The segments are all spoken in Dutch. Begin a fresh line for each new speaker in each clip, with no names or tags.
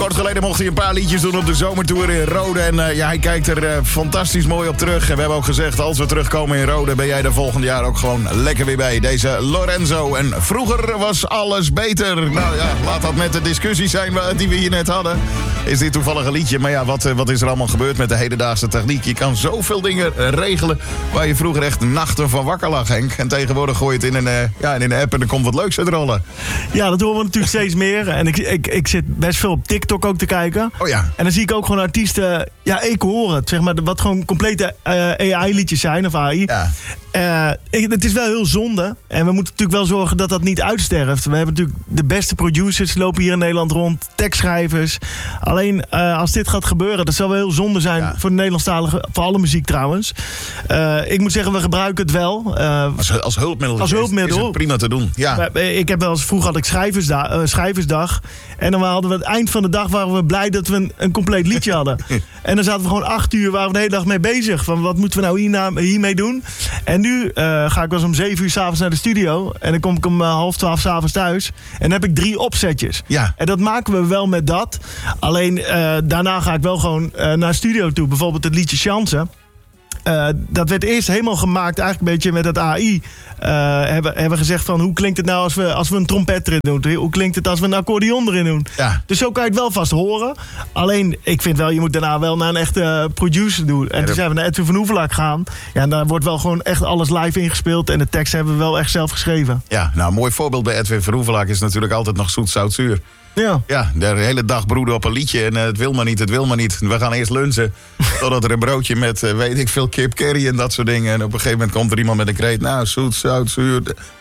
Kort geleden mocht hij een paar liedjes doen op de zomertour in Rode. En hij kijkt er fantastisch mooi op terug. En we hebben ook gezegd, als we terugkomen in Rode, ben jij er volgend jaar ook gewoon lekker weer bij. Deze Lorenzo. En vroeger was alles beter. Nou ja, laat dat met de discussie zijn die we hier net hadden. Is dit toevallig een liedje? Maar ja, wat is er allemaal gebeurd met de hedendaagse techniek? Je kan zoveel dingen regelen waar je vroeger echt nachten van wakker lag, Henk. En tegenwoordig gooi je het in een app en er komt wat leuks uit rollen.
Ja, dat horen we natuurlijk steeds meer. En ik zit best veel op TikTok ook te kijken.
Oh ja.
En dan zie ik ook gewoon artiesten... Ja, ik hoor het, zeg maar, wat gewoon complete AI-liedjes zijn, of AI.
Ja.
Het is wel heel zonde. En we moeten natuurlijk wel zorgen dat dat niet uitsterft. We hebben natuurlijk de beste producers lopen hier in Nederland rond. Tekstschrijvers. Alleen als dit gaat gebeuren, dat zal wel heel zonde zijn voor de Nederlandstalige, voor alle muziek trouwens. Ik moet zeggen, we gebruiken het wel.
Als hulpmiddel.
Als hulpmiddel.
Is het prima te doen. Ja.
Ik heb wel eens, vroeger had ik schrijversdag. En dan hadden we het eind van de dag waren we blij dat we een compleet liedje hadden. En dan zaten we gewoon 8 uur, waren we de hele dag mee bezig. Van wat moeten we nou hiermee doen? En nu ga ik wel eens om 7 uur 's avonds naar de studio. En dan kom ik om 11:30 's avonds thuis. En dan heb ik 3 opzetjes. Ja. En dat maken we wel met dat. Alleen daarna ga ik wel gewoon naar de studio toe. Bijvoorbeeld het liedje Chansen. Dat werd eerst helemaal gemaakt, eigenlijk een beetje met het AI. Hebben we gezegd van, hoe klinkt het nou als we een trompet erin doen? Hoe klinkt het als we een accordeon erin doen? Ja. Dus zo kan je het wel vast horen. Alleen, ik vind wel, je moet daarna wel naar een echte producer doen. En toen zijn we naar Edwin van Hoevelaak gegaan. Ja, en daar wordt wel gewoon echt alles live ingespeeld. En de tekst hebben we wel echt zelf geschreven. Ja, nou, een mooi voorbeeld bij Edwin van Hoevelaak is natuurlijk altijd nog zoet, zout, zuur. Ja, de hele dag broeden op een liedje en het wil maar niet. We gaan eerst lunchen, totdat er een broodje met, weet ik veel, kip curry en dat soort dingen. En op een gegeven moment komt er iemand met een kreet, nou, zoet, zout, zuur.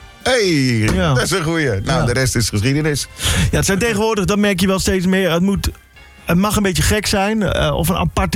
Dat is een goeie. Nou, de rest is geschiedenis. Ja, het zijn tegenwoordig, dat merk je wel steeds meer, het mag een beetje gek zijn, of een aparte